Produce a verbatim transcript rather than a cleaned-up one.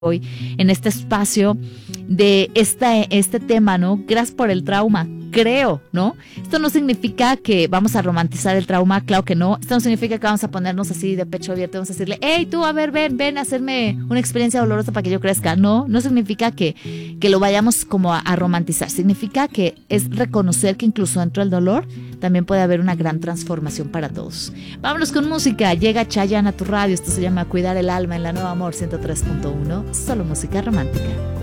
hoy en este espacio de esta, este tema, ¿no? Gracias por el trauma, creo, ¿no? Esto no significa que vamos a romantizar el trauma, claro que no. Esto no significa que vamos a ponernos así de pecho abierto, vamos a decirle, hey, tú, a ver, ven, ven a hacerme una experiencia dolorosa para que yo crezca. No, no significa que, que lo vayamos como a, a romantizar. Significa que es reconocer que incluso dentro del dolor también puede haber una gran transformación para todos. Vámonos con música. Llega Chayanne a tu radio. Esto se llama Cuidar el Alma en la Nueva Amor ciento tres punto uno. Solo música romántica.